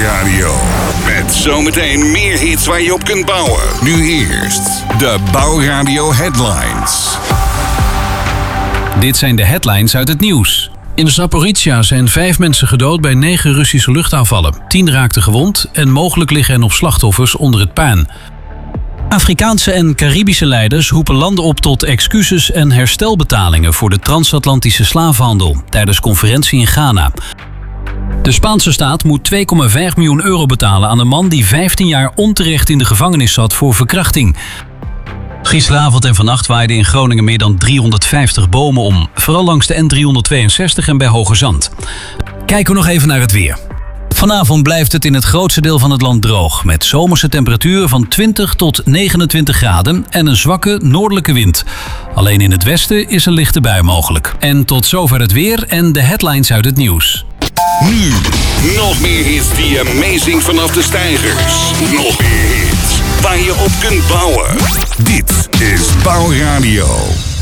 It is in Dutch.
Bouwradio. Met zometeen meer hits waar je op kunt bouwen. Nu eerst de Bouwradio Headlines. Dit zijn de headlines uit het nieuws. In Zaporizhzhia zijn 5 mensen gedood bij 9 Russische luchtaanvallen. 10 raakten gewond en mogelijk liggen er nog slachtoffers onder het puin. Afrikaanse en Caribische leiders roepen landen op tot excuses en herstelbetalingen voor de transatlantische slavenhandel tijdens conferentie in Ghana. De Spaanse staat moet €2,5 miljoen betalen aan een man die 15 jaar onterecht in de gevangenis zat voor verkrachting. Gisteravond en vannacht waaiden in Groningen meer dan 350 bomen om. Vooral langs de N362 en bij Hoogezand. Kijken we nog even naar het weer. Vanavond blijft het in het grootste deel van het land droog. Met zomerse temperaturen van 20 tot 29 graden en een zwakke noordelijke wind. Alleen in het westen is een lichte bui mogelijk. En tot zover het weer en de headlines uit het nieuws. Nu, nog meer hits die je meezingt vanaf de steigers. Nog meer hits waar je op kunt bouwen. Dit is Bouwradio.